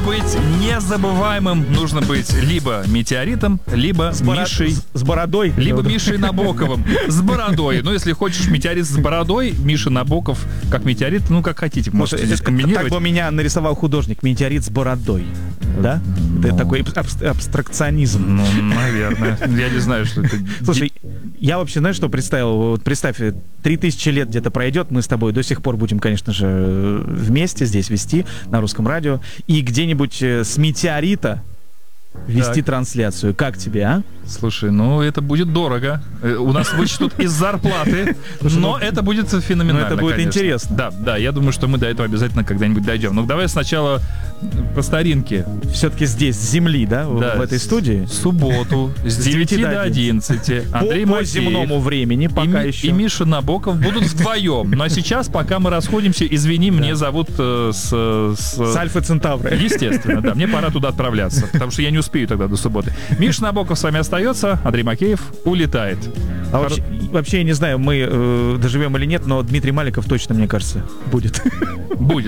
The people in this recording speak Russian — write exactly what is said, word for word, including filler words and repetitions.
быть незабываемым, нужно быть либо Метеоритом, либо С, боро... Мишей. с, с бородой. Либо Мишей Набоковым. С бородой. Ну, если хочешь Метеорит с бородой, Миша Набоков как Метеорит, ну, как хотите, можете Слушай, здесь это- комбинировать. Так бы меня нарисовал художник. Метеорит с бородой. Да? Это Ну. такой абс- абстракционизм. Ну, наверное. Я не знаю, что это. Слушай, я вообще, знаешь, что представил? Вот представь, три тысячи лет где-то пройдет, мы с тобой до сих пор будем, конечно же, вместе здесь вести на русском радио, и где-нибудь э, с метеорита вести Так. трансляцию. Как тебе, а? Слушай, ну это будет дорого. Э, У нас вычтут из зарплаты, Слушай, но ну, это будет феноменально. ну, это будет конечно. интересно. Да, да, я думаю, что мы до этого обязательно когда-нибудь дойдем. Ну давай сначала по старинке. Все-таки здесь, с земли, да, в- Да, в этой с- студии? В субботу с девяти до одиннадцати. Андрей по, по Макеев земному времени и, пока Ми- еще. и Миша Набоков будут вдвоем. Но сейчас, пока мы расходимся, извини, мне зовут э, с, с... С Альфа Центавра. Естественно, да. Мне пора туда отправляться, потому что я не успею тогда до субботы. Миша Набоков с вами остается, Андрей Макеев улетает. А вообще, вообще, я не знаю, мы э, доживем или нет, но Дмитрий Маликов точно, мне кажется, будет. Будет.